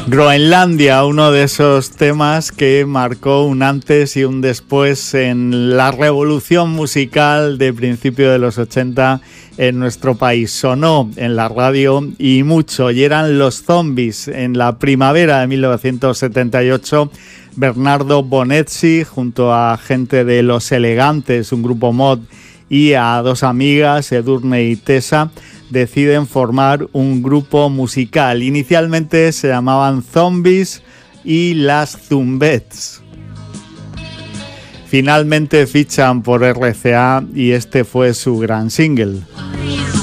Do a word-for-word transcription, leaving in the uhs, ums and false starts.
Groenlandia, uno de esos temas que marcó un antes y un después en la revolución musical de principios de los ochenta en nuestro país. Sonó en la radio y mucho, y eran los Zombies. En la primavera de mil novecientos setenta y ocho, Bernardo Bonetti, junto a gente de Los Elegantes, un grupo mod, y a dos amigas, Edurne y Tessa, deciden formar un grupo musical. Inicialmente se llamaban Zombies y las Zumbets. Finalmente fichan por R C A y este fue su gran single.